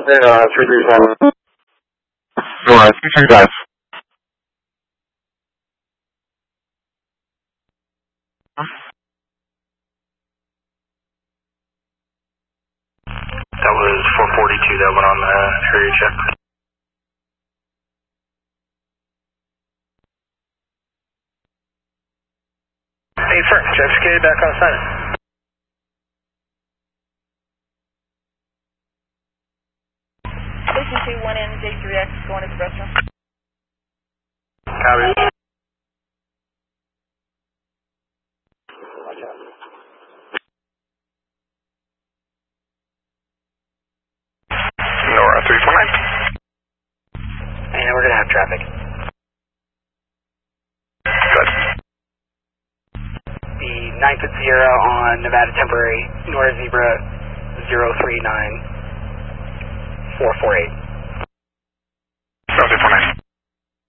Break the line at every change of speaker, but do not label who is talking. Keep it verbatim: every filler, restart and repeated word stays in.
Yeah, three three seven. Nora, three three five.
That was four forty-two that went on the area check. Hey, firm, J F K back on assignment.
Station two one N J three X going to the restroom.
Copy. Nora, three four nine.
And we're going to have traffic.
Good.
The ninth at Sierra on Nevada Temporary, Nora Zebra zero three nine four four eight.